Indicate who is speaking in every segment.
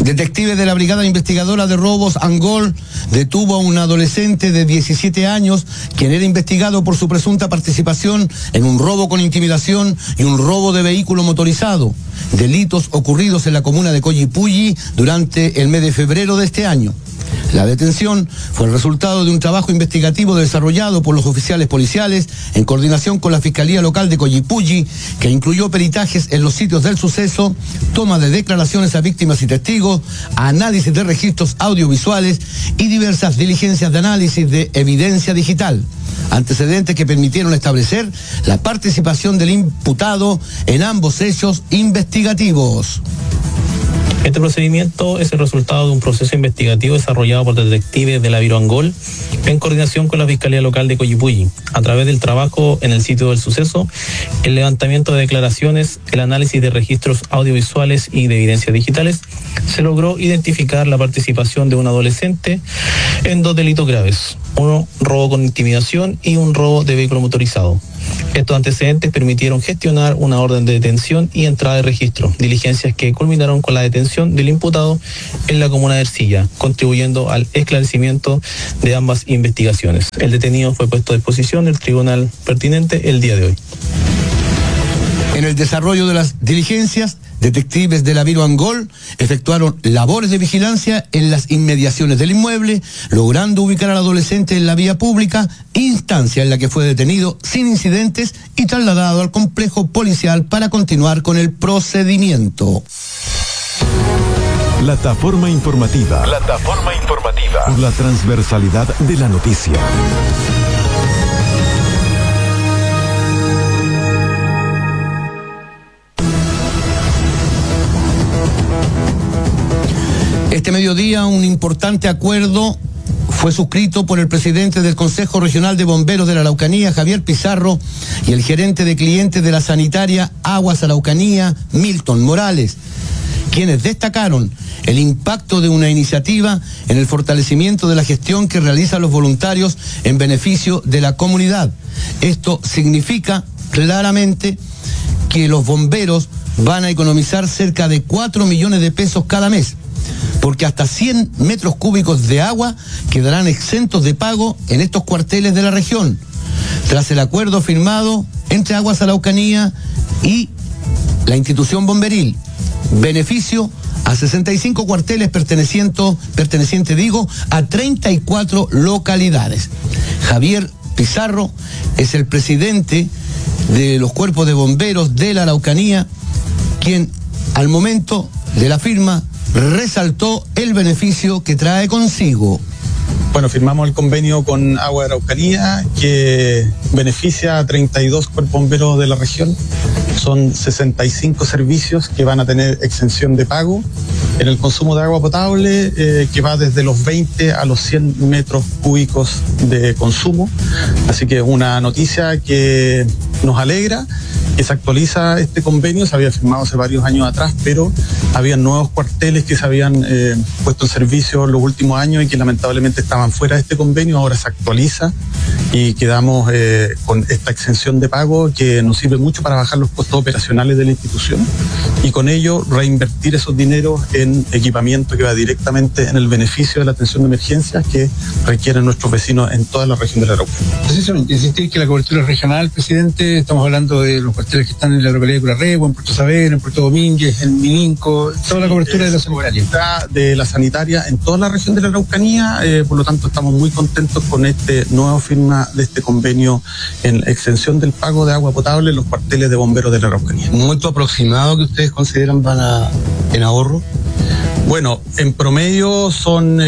Speaker 1: Detectives de la Brigada Investigadora de Robos Angol detuvo a un adolescente de 17 años, quien era investigado por su presunta participación en un robo con intimidación y un robo de vehículo motorizado, delitos ocurridos en la comuna de Collipulli durante el mes de febrero de este año. La detención fue el resultado de un trabajo investigativo desarrollado por los oficiales policiales en coordinación con la Fiscalía Local de Collipulli, que incluyó peritajes en los sitios del suceso, toma de declaraciones a víctimas y testigos, análisis de registros audiovisuales y diversas diligencias de análisis de evidencia digital. Antecedentes que permitieron establecer la participación del imputado en ambos hechos investigativos.
Speaker 2: Este procedimiento es el resultado de un proceso investigativo desarrollado por detectives de la Biro Angol en coordinación con la Fiscalía Local de Collipulli. A través del trabajo en el sitio del suceso, el levantamiento de declaraciones, el análisis de registros audiovisuales y de evidencias digitales, se logró identificar la participación de un adolescente en 2 delitos graves: uno, robo con intimidación, y un robo de vehículo motorizado. Estos antecedentes permitieron gestionar una orden de detención y entrada de registro, diligencias que culminaron con la detención del imputado en la comuna de Ercilla, contribuyendo al esclarecimiento de ambas investigaciones. El detenido fue puesto a disposición del tribunal pertinente el día de hoy.
Speaker 1: En el desarrollo de las diligencias, detectives de la Biro Angol efectuaron labores de vigilancia en las inmediaciones del inmueble, logrando ubicar al adolescente en la vía pública, instancia en la que fue detenido sin incidentes y trasladado al complejo policial para continuar con el procedimiento.
Speaker 3: Plataforma informativa. Por la transversalidad de la noticia.
Speaker 1: Este mediodía un importante acuerdo fue suscrito por el presidente del Consejo Regional de Bomberos de la Araucanía, Javier Pizarro, y el gerente de clientes de la sanitaria Aguas Araucanía, Milton Morales, quienes destacaron el impacto de una iniciativa en el fortalecimiento de la gestión que realizan los voluntarios en beneficio de la comunidad. Esto significa claramente que los bomberos van a economizar cerca de 4 millones de pesos cada mes, porque hasta 100 metros cúbicos de agua quedarán exentos de pago en estos cuarteles de la región, tras el acuerdo firmado entre Aguas Araucanía y la institución bomberil. Beneficio a 65 cuarteles perteneciente a 34 localidades. Javier Pizarro es el presidente de los cuerpos de bomberos de la Araucanía, quien al momento de la firma resaltó el beneficio que trae consigo.
Speaker 4: Bueno, firmamos el convenio con Agua de Araucanía, que beneficia a 32 cuerpos bomberos de la región. Son 65 servicios que van a tener exención de pago en el consumo de agua potable, que va desde los 20 a los 100 metros cúbicos de consumo. Así que una noticia que nos alegra, que se actualiza este convenio. Se había firmado hace varios años atrás, pero había nuevos cuarteles que se habían puesto en servicio en los últimos años y que lamentablemente estaban fuera de este convenio. Ahora se actualiza y quedamos con esta exención de pago, que nos sirve mucho para bajar los costos operacionales de la institución y con ello reinvertir esos dineros en equipamiento que va directamente en el beneficio de la atención de emergencias que requieren nuestros vecinos en toda la región de la Araucanía.
Speaker 5: Precisamente, insistir que la cobertura regional, presidente, estamos hablando de los cuarteles que están en la localidad de Curarrehue, en Puerto Saavedra, en Puerto Domínguez, en Mininco, toda la cobertura de la sanitaria.
Speaker 4: De la sanitaria en toda la región de la Araucanía, por lo tanto estamos muy contentos con este nueva firma de este convenio en exención del pago de agua potable en los cuarteles de bomberos de la Araucanía.
Speaker 1: ¿Un monto aproximado que ustedes consideran en ahorro?
Speaker 4: Bueno, en promedio son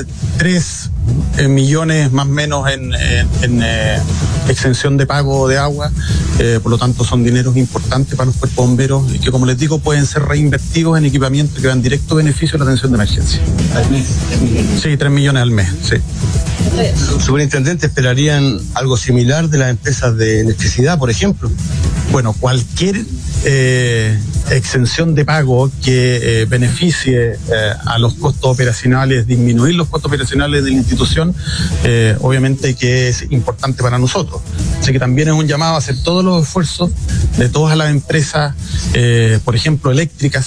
Speaker 4: 3 millones más o menos en exención de pago de agua, por lo tanto son dineros importantes para los cuerpos bomberos y que, como les digo, pueden ser reinvertidos en equipamiento que dan directo beneficio a la atención de emergencia.
Speaker 5: ¿Al mes?
Speaker 4: Sí, 3 millones al mes, sí.
Speaker 1: Superintendente, ¿esperarían algo similar de las empresas de electricidad, por ejemplo?
Speaker 4: Bueno, cualquier exención de pago que beneficie a los costos operacionales, disminuir los costos operacionales de la institución, obviamente que es importante para nosotros. Así que también es un llamado a hacer todos los esfuerzos de todas las empresas, por ejemplo, eléctricas,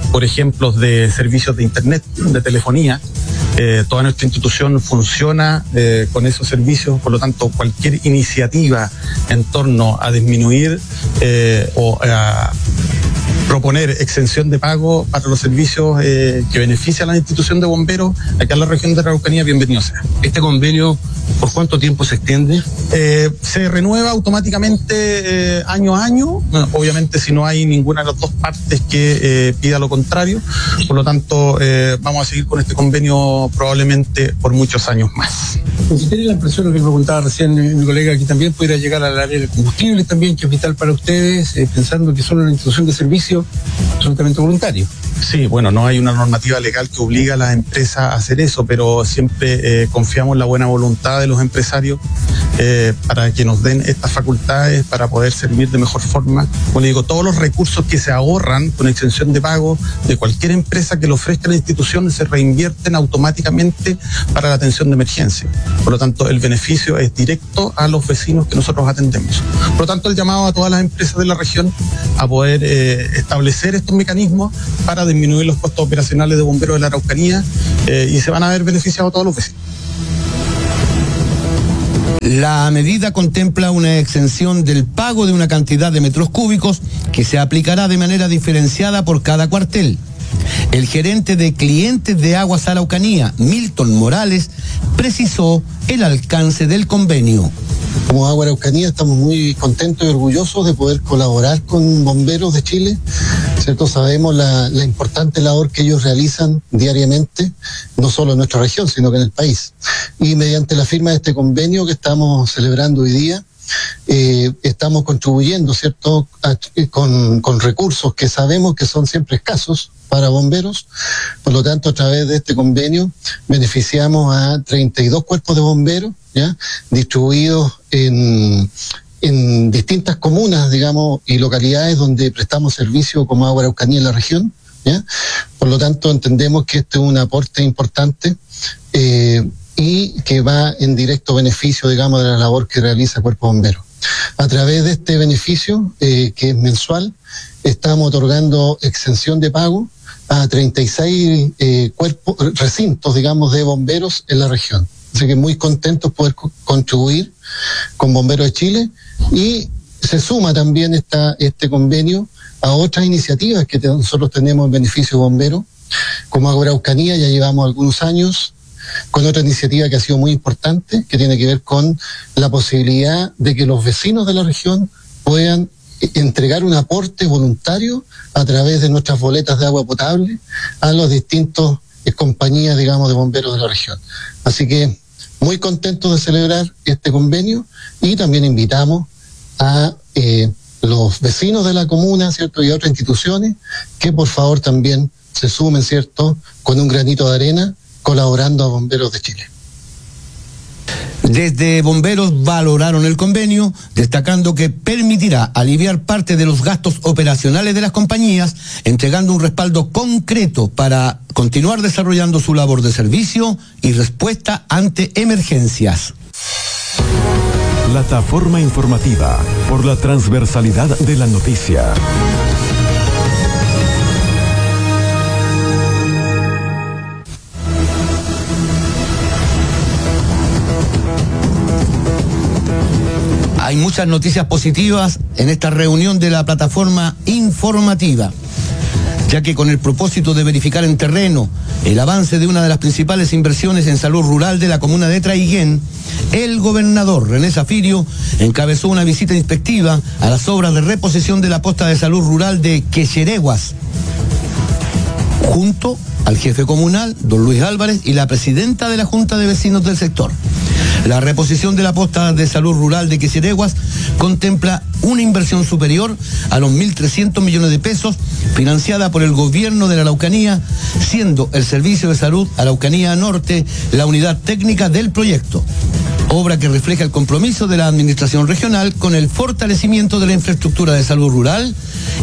Speaker 4: por ejemplo, de servicios de internet, de telefonía. Toda nuestra institución funciona con esos servicios, por lo tanto, cualquier iniciativa en torno a disminuir o a proponer exención de pago para los servicios que benefician a la institución de bomberos acá en la región de la Araucanía, bienvenido sea.
Speaker 5: ¿Este convenio por cuánto tiempo se extiende?
Speaker 4: Se renueva automáticamente año a año, obviamente si no hay ninguna de las dos partes que pida lo contrario, por lo tanto vamos a seguir con este convenio probablemente por muchos años más.
Speaker 5: Si tiene la impresión, lo que me preguntaba recién mi colega, que también pudiera llegar al área del combustible también, que es vital para ustedes, pensando que son una institución de servicio absolutamente voluntario.
Speaker 4: Sí, bueno, no hay una normativa legal que obliga a las empresas a hacer eso, pero siempre confiamos en la buena voluntad de los empresarios para que nos den estas facultades para poder servir de mejor forma. Como digo, todos los recursos que se ahorran con exención de pago de cualquier empresa que lo ofrezca a la institución se reinvierten automáticamente para la atención de emergencia. Por lo tanto, el beneficio es directo a los vecinos que nosotros atendemos. Por lo tanto, el llamado a todas las empresas de la región a poder establecer estos mecanismos para disminuir los costos operacionales de bomberos de la Araucanía y se van a ver beneficiados todos los vecinos.
Speaker 1: La medida contempla una exención del pago de una cantidad de metros cúbicos que se aplicará de manera diferenciada por cada cuartel. El gerente de clientes de Aguas Araucanía, Milton Morales, precisó el alcance del convenio.
Speaker 6: Como Agua Araucanía estamos muy contentos y orgullosos de poder colaborar con Bomberos de Chile, ¿cierto? Sabemos la importante labor que ellos realizan diariamente, no solo en nuestra región, sino que en el país. Y mediante la firma de este convenio que estamos celebrando hoy día, estamos contribuyendo, ¿cierto?, con recursos que sabemos que son siempre escasos para bomberos. Por lo tanto, a través de este convenio beneficiamos a 32 cuerpos de bomberos, ¿ya?, distribuidos en distintas comunas, digamos, y localidades donde prestamos servicio como Agua Araucanía en la región, ¿ya? Por lo tanto, entendemos que este es un aporte importante y que va en directo beneficio, digamos, de la labor que realiza Cuerpo Bombero. A través de este beneficio, que es mensual, estamos otorgando exención de pago a 36 recintos, digamos, de bomberos en la región. Así que muy contentos poder contribuir con Bomberos de Chile, y se suma también este convenio a otras iniciativas que nosotros tenemos en beneficio de bomberos, como Agua Araucanía. Ya llevamos algunos años con otra iniciativa que ha sido muy importante, que tiene que ver con la posibilidad de que los vecinos de la región puedan entregar un aporte voluntario a través de nuestras boletas de agua potable a los distintos compañías, digamos, de bomberos de la región. Así que muy contentos de celebrar este convenio, y también invitamos a los vecinos de la comuna, ¿cierto?, y a otras instituciones que por favor también se sumen, ¿cierto?, con un granito de arena, colaborando a Bomberos de Chile.
Speaker 1: Desde Bomberos valoraron el convenio, destacando que permitirá aliviar parte de los gastos operacionales de las compañías, entregando un respaldo concreto para continuar desarrollando su labor de servicio y respuesta ante emergencias.
Speaker 3: Plataforma informativa por la transversalidad de la noticia.
Speaker 1: Hay muchas noticias positivas en esta reunión de la plataforma informativa, ya que con el propósito de verificar en terreno el avance de una de las principales inversiones en salud rural de la comuna de Traiguén, el gobernador René Zafirio encabezó una visita inspectiva a las obras de reposición de la posta de salud rural de Quechereguas, junto al jefe comunal, don Luis Álvarez, y la presidenta de la Junta de Vecinos del sector. La reposición de la posta de salud rural de Quechereguas contempla una inversión superior a los 1.300 millones de pesos, financiada por el gobierno de la Araucanía, siendo el Servicio de Salud Araucanía Norte la unidad técnica del proyecto. Obra que refleja el compromiso de la administración regional con el fortalecimiento de la infraestructura de salud rural y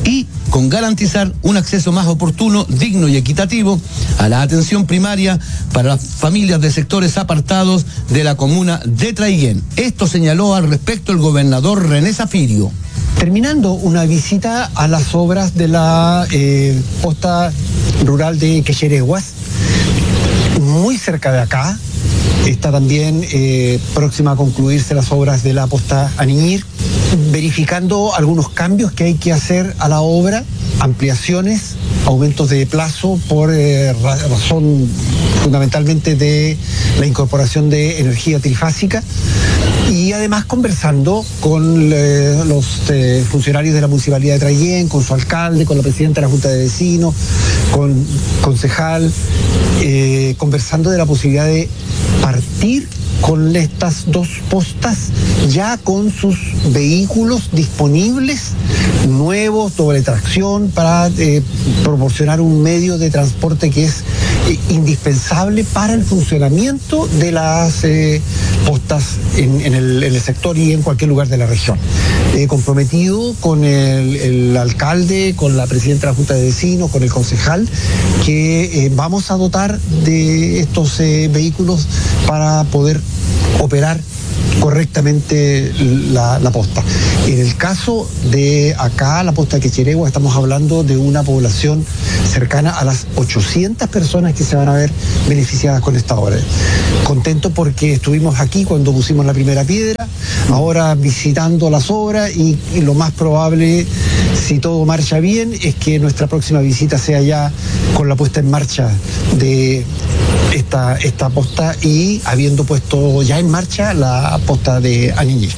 Speaker 1: con garantizar un acceso más oportuno, digno y equitativo a la atención primaria para las familias de sectores apartados de la comuna de Traiguén. Esto señaló al respecto el gobernador René Zafirio.
Speaker 7: Terminando una visita a las obras de la posta rural de Quechereguas, muy cerca de acá. Está también próxima a concluirse las obras de la posta Aniñir, verificando algunos cambios que hay que hacer a la obra, ampliaciones, aumentos de plazo por razón fundamentalmente de la incorporación de energía trifásica, y además conversando con los funcionarios de la Municipalidad de Traiguén, con su alcalde, con la presidenta de la Junta de Vecinos, con concejal, conversando de la posibilidad de partir con estas dos postas ya con sus vehículos disponibles, nuevos, doble tracción, para proporcionar un medio de transporte que es indispensable para el funcionamiento de las postas en el sector y en cualquier lugar de la región. Comprometido con el alcalde, con la presidenta de la Junta de Vecinos, con el concejal, que vamos a dotar de estos vehículos para poder operar correctamente la posta. En el caso de acá, la posta de Quecheregua, estamos hablando de una población cercana a las 800 personas que se van a ver beneficiadas con esta obra. Contento porque estuvimos aquí cuando pusimos la primera piedra, ahora visitando las obras, y lo más probable, si todo marcha bien, es que nuestra próxima visita sea ya con la puesta en marcha de esta posta y habiendo puesto ya en marcha la posta de Aniñir.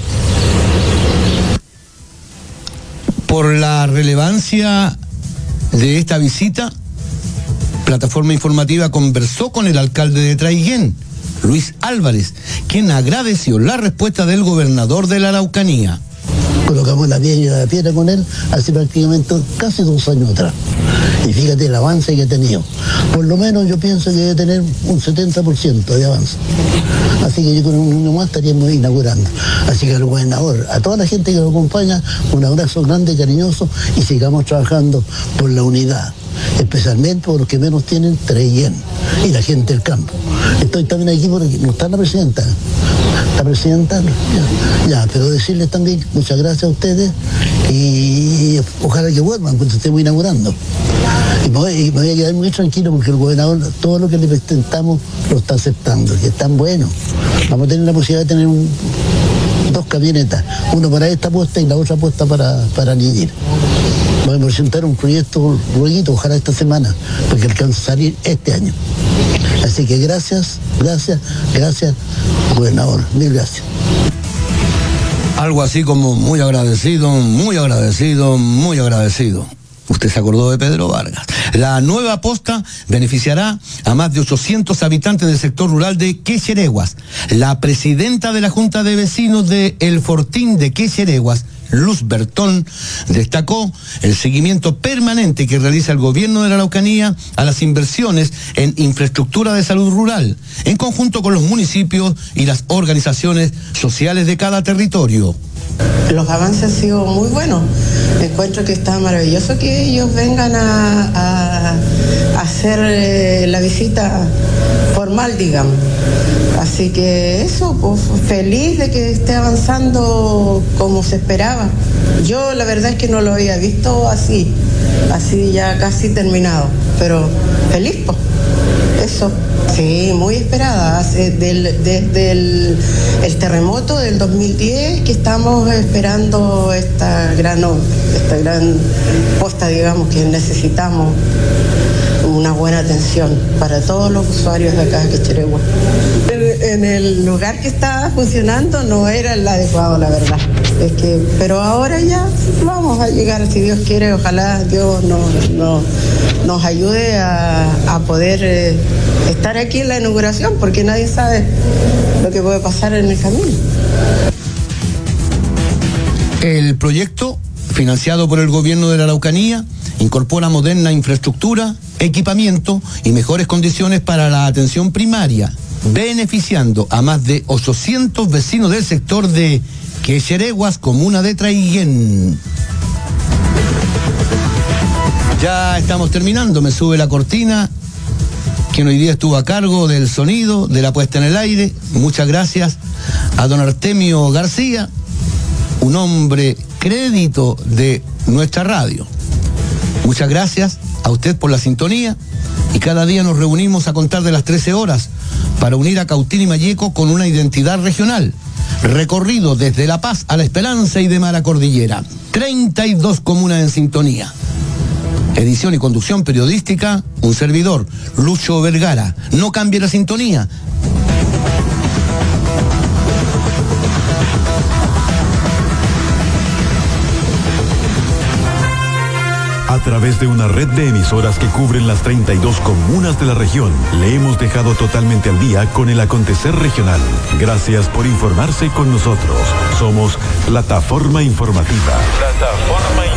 Speaker 1: Por la relevancia de esta visita, Plataforma Informativa conversó con el alcalde de Traiguén, Luis Álvarez, quien agradeció la respuesta del gobernador de la Araucanía.
Speaker 8: Colocamos la piedra con él hace prácticamente casi 2 años atrás. Y fíjate el avance que ha tenido. Por lo menos yo pienso que debe tener un 70% de avance. Así que yo con un niño más estaríamos inaugurando. Así que al gobernador, a toda la gente que lo acompaña, un abrazo grande, cariñoso, y sigamos trabajando por la unidad, especialmente por los que menos tienen, Traiguén y la gente del campo. Estoy también aquí porque no está la presidenta. La presidenta, ya, pero decirles también muchas gracias a ustedes y ojalá que vuelvan cuando estemos inaugurando. Y me voy a quedar muy tranquilo porque el gobernador, todo lo que le presentamos lo está aceptando, que es tan bueno. Vamos a tener la posibilidad de tener 2 camionetas, uno para esta puesta y la otra puesta para Aniñir. Vamos a presentar un proyecto luego, ojalá esta semana, porque alcance a salir este año. Así que gracias, gobernador, mil gracias.
Speaker 1: Algo así como muy agradecido. Usted se acordó de Pedro Vargas. La nueva posta beneficiará a más de 800 habitantes del sector rural de Quechereguas. La presidenta de la Junta de Vecinos de El Fortín de Quechereguas, Luz Bertón, destacó el seguimiento permanente que realiza el gobierno de la Araucanía a las inversiones en infraestructura de salud rural, en conjunto con los municipios y las organizaciones sociales de cada territorio.
Speaker 9: Los avances han sido muy buenos. Encuentro que está maravilloso que ellos vengan a hacer la visita formal, digamos. Así que eso, pues feliz de que esté avanzando como se esperaba. Yo la verdad es que no lo había visto así ya casi terminado, pero feliz, pues. Eso, sí, muy esperada. Desde el terremoto del 2010 que estamos esperando esta gran posta, digamos, que necesitamos una buena atención para todos los usuarios de acá de Quecheregua. En el lugar que estaba funcionando no era el adecuado, la verdad. Pero ahora ya vamos a llegar, si Dios quiere, ojalá Dios nos ayude a poder estar aquí en la inauguración, porque nadie sabe lo que puede pasar en el camino.
Speaker 1: El proyecto, financiado por el gobierno de la Araucanía, incorpora moderna infraestructura, equipamiento y mejores condiciones para la atención primaria, beneficiando a más de 800 vecinos del sector de Quechereguas, comuna de Traiguén. Ya estamos terminando, me sube la cortina, quien hoy día estuvo a cargo del sonido, de la puesta en el aire. Muchas gracias a don Artemio García, un hombre crédito de nuestra radio. Muchas gracias a usted por la sintonía, y cada día nos reunimos a contar de las 13 horas para unir a Cautín y Malleco con una identidad regional. Recorrido desde La Paz a La Esperanza y de Mara Cordillera. 32 comunas en sintonía. Edición y conducción periodística, un servidor, Lucho Vergara. No cambie la sintonía.
Speaker 3: A través de una red de emisoras que cubren las 32 comunas de la región, le hemos dejado totalmente al día con el acontecer regional. Gracias por informarse con nosotros. Somos Plataforma Informativa. Plataforma